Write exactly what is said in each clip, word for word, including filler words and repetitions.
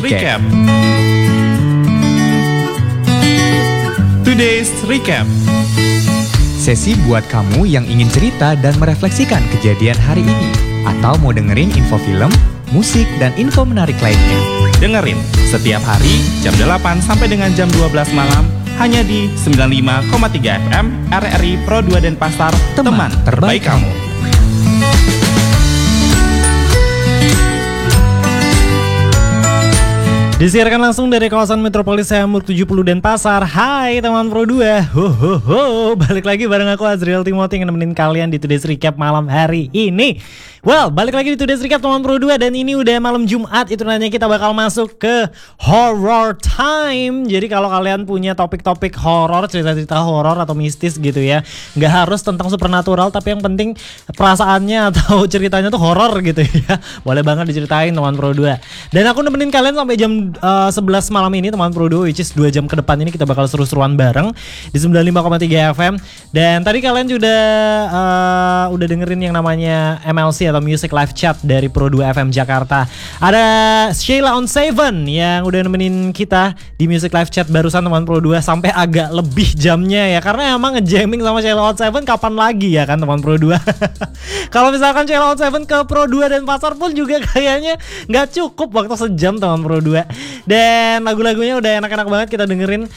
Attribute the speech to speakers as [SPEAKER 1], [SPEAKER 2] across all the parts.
[SPEAKER 1] Recap. Today's Recap.
[SPEAKER 2] Sesi buat kamu yang ingin cerita dan merefleksikan kejadian hari ini, atau mau dengerin info film, musik, dan info menarik lainnya.
[SPEAKER 1] Dengerin setiap hari jam delapan sampai dengan jam dua belas malam hanya di sembilan puluh lima koma tiga F M R R I Pro dua Denpasar, teman, teman terbaik, terbaik kamu.
[SPEAKER 3] Disiarkan langsung dari kawasan Metropolis Hamburg tujuh puluh Denpasar. Hai teman Pro dua. Ho ho ho. Balik lagi bareng aku Azriel Timothy yang nemenin kalian di Today's Recap malam hari ini. Well, balik lagi di Today's Recap teman Pro dua. Dan ini udah malam Jumat. Itu nanya kita bakal masuk ke horror time. Jadi kalau kalian punya topik-topik horror, cerita-cerita horror atau mistis gitu ya, gak harus tentang supernatural, tapi yang penting perasaannya atau ceritanya tuh horror gitu ya, boleh banget diceritain teman Pro dua. Dan aku nemenin kalian sampai jam uh, sebelas malam ini teman Pro dua, which is dua jam ke depan ini kita bakal seru-seruan bareng di sembilan puluh lima koma tiga F M. Dan tadi kalian sudah uh, udah dengerin yang namanya M L C atau Music Live Chat dari Pro dua F M Jakarta. Ada Sheila on Seven yang udah nemenin kita di Music Live Chat barusan teman Pro dua sampai agak lebih jamnya ya, karena emang nge-jamming sama Sheila on Seven kapan lagi ya kan teman Pro dua. Kalau misalkan Sheila on Seven ke Pro dua Denpasar pun juga kayaknya nggak cukup waktu sejam teman Pro dua. Dan lagu-lagunya udah enak-enak banget kita dengerin,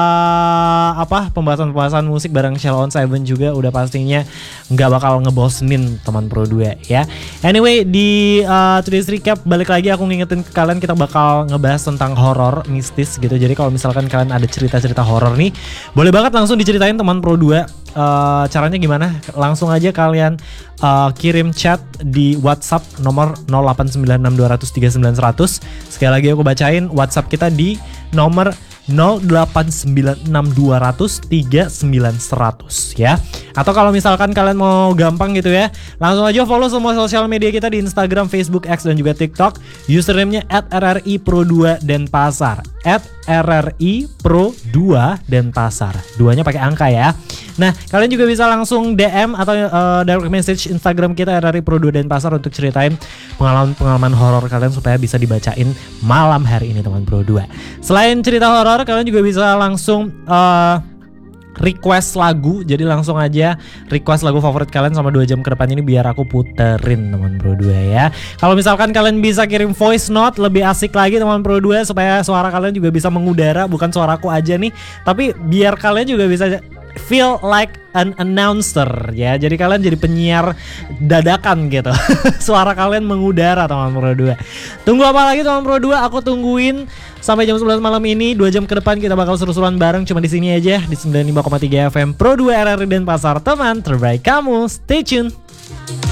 [SPEAKER 3] uh, apa pembahasan-pembahasan musik bareng Sheila on Seven juga udah pastinya nggak bakal ngebosenin teman Pro dua ya. Anyway, di uh, Today's Recap balik lagi aku ngingetin ke kalian kita bakal ngebahas tentang horor mistis gitu. Jadi kalau misalkan kalian ada cerita-cerita horor nih, boleh banget langsung diceritain teman Pro dua. Uh, caranya gimana? Langsung aja kalian uh, kirim chat di WhatsApp nomor nol delapan sembilan enam dua nol nol tiga sembilan satu nol nol. Sekali lagi aku bacain WhatsApp kita di nomor nol delapan sembilan enam dua nol nol tiga sembilan satu nol ya. Atau kalau misalkan kalian mau gampang gitu ya, langsung aja follow semua sosial media kita di Instagram, Facebook, X, dan juga TikTok. Username-nya at R R I Pro dua Denpasar, at R R I Pro dua Denpasar. Duanya pakai angka ya. Nah, kalian juga bisa langsung D M atau uh, direct message Instagram kita R R I Pro dua Denpasar untuk ceritain pengalaman-pengalaman horor kalian supaya bisa dibacain malam hari ini teman Pro dua. Selain cerita horor, kalian juga bisa langsung uh, request lagu. Jadi langsung aja request lagu favorit kalian sama dua jam ke depan ini biar aku puterin teman Pro dua ya. Kalau misalkan kalian bisa kirim voice note lebih asik lagi teman Pro dua, supaya suara kalian juga bisa mengudara, bukan suaraku aja nih, tapi biar kalian juga bisa feel like an announcer ya. Jadi kalian jadi penyiar dadakan gitu. Suara kalian mengudara teman Pro dua. Tunggu apa lagi teman Pro dua? Aku tungguin sampai jam sebelas malam ini. Dua jam ke depan kita bakal seru-seruan bareng cuma di sini aja di sembilan puluh lima koma tiga F M Pro dua R R I Denpasar, teman terbaik kamu. Stay tune.